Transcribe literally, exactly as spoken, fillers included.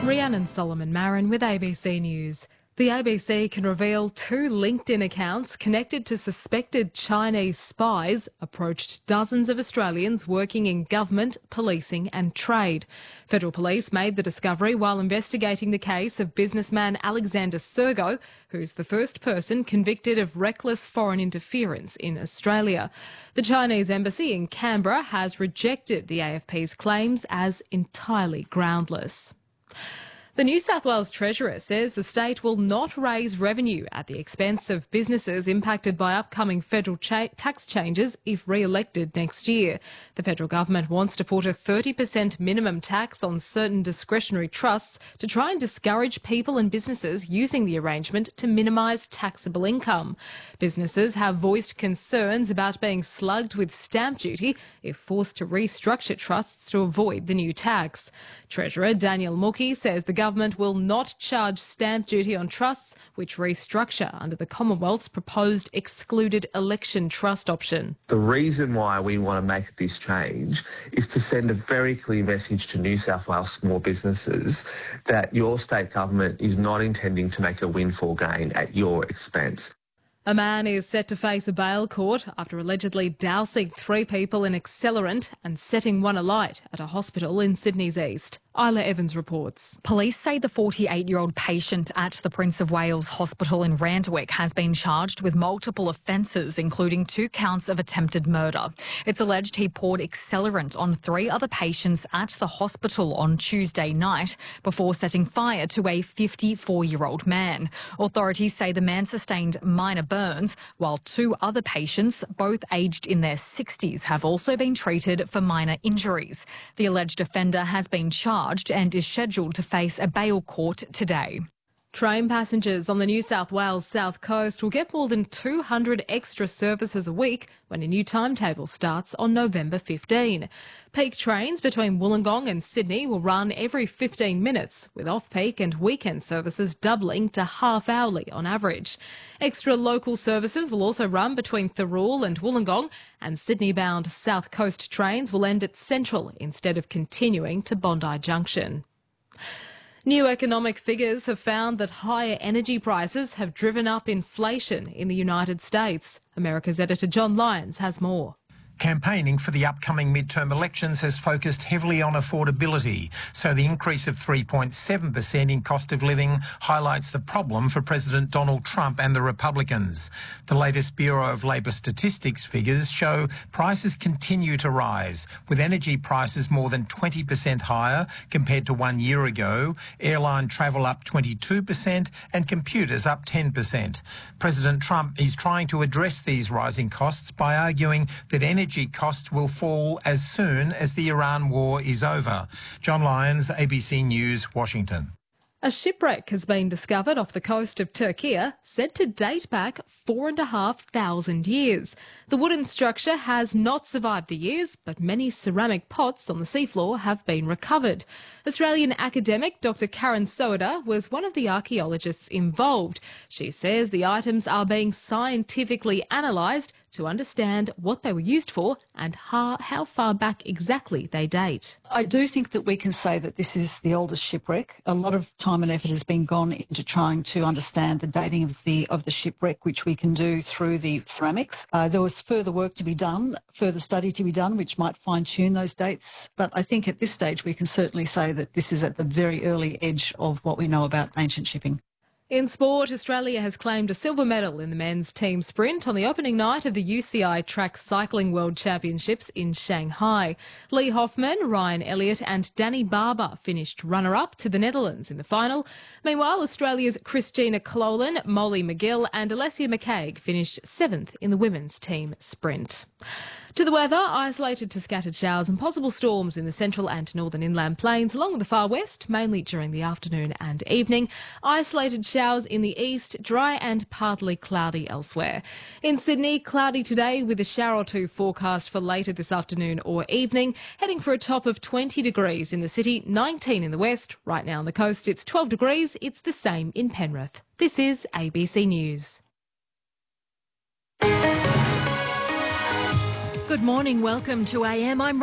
Rhiannon Solomon Marin with A B C News. The A B C can reveal two LinkedIn accounts connected to suspected Chinese spies approached dozens of Australians working in government, policing and trade. Federal Police made the discovery while investigating the case of businessman Alexander Sergo, who's the first person convicted of reckless foreign interference in Australia. The Chinese embassy in Canberra has rejected the A F P's claims as entirely groundless. The New South Wales Treasurer says the state will not raise revenue at the expense of businesses impacted by upcoming federal cha- tax changes if re-elected next year. The federal government wants to put a thirty percent minimum tax on certain discretionary trusts to try and discourage people and businesses using the arrangement to minimise taxable income. Businesses have voiced concerns about being slugged with stamp duty if forced to restructure trusts to avoid the new tax. Treasurer Daniel Mookie says the government will not charge stamp duty on trusts which restructure under the Commonwealth's proposed excluded election trust option. The reason why we want to make this change is to send a very clear message to New South Wales small businesses that your state government is not intending to make a windfall gain at your expense. A man is set to face a bail court after allegedly dousing three people in accelerant and setting one alight at a hospital in Sydney's east. Isla Evans reports. Police say the forty-eight-year-old patient at the Prince of Wales Hospital in Randwick has been charged with multiple offences, including two counts of attempted murder. It's alleged he poured accelerant on three other patients at the hospital on Tuesday night before setting fire to a fifty-four-year-old man. Authorities say the man sustained minor burns, while two other patients, both aged in their sixties, have also been treated for minor injuries. The alleged offender has been charged and is scheduled to face a bail court today. Train passengers on the New South Wales South Coast will get more than two hundred extra services a week when a new timetable starts on November fifteenth. Peak trains between Wollongong and Sydney will run every fifteen minutes, with off-peak and weekend services doubling to half-hourly on average. Extra local services will also run between Thirroul and Wollongong, and Sydney-bound South Coast trains will end at Central instead of continuing to Bondi Junction. New economic figures have found that higher energy prices have driven up inflation in the United States. America's editor John Lyons has more. Campaigning for the upcoming midterm elections has focused heavily on affordability, so the increase of three point seven percent in cost of living highlights the problem for President Donald Trump and the Republicans. The latest Bureau of Labor Statistics figures show prices continue to rise, with energy prices more than twenty percent higher compared to one year ago, airline travel up twenty-two percent and computers up ten percent. President Trump is trying to address these rising costs by arguing that energy Energy costs will fall as soon as the Iran war is over. John Lyons, A B C News, Washington. A shipwreck has been discovered off the coast of Turkey, said to date back four and a half thousand years. The wooden structure has not survived the years, but many ceramic pots on the seafloor have been recovered. Australian academic Doctor Karen Soda was one of the archaeologists involved. She says the items are being scientifically analysed to understand what they were used for and how, how far back exactly they date. I do think that we can say that this is the oldest shipwreck. A lot of time and effort has been gone into trying to understand the dating of the of the shipwreck, which we can do through the ceramics. Uh, there was further work to be done, further study to be done, which might fine-tune those dates. But I think at this stage we can certainly say that this is at the very early edge of what we know about ancient shipping. In sport, Australia has claimed a silver medal in the men's team sprint on the opening night of the U C I Track Cycling World Championships in Shanghai. Lee Hoffman, Ryan Elliott and Danny Barber finished runner-up to the Netherlands in the final. Meanwhile, Australia's Christina Clolan, Molly McGill and Alessia McCaig finished seventh in the women's team sprint. To the weather, isolated to scattered showers and possible storms in the central and northern inland plains along the far west, mainly during the afternoon and evening. Isolated showers in the east, dry and partly cloudy elsewhere. In Sydney, cloudy today with a shower or two forecast for later this afternoon or evening. Heading for a top of twenty degrees in the city, nineteen in the west. Right now on the coast, it's twelve degrees. It's the same in Penrith. This is A B C News. Good morning. Welcome to A M. I'm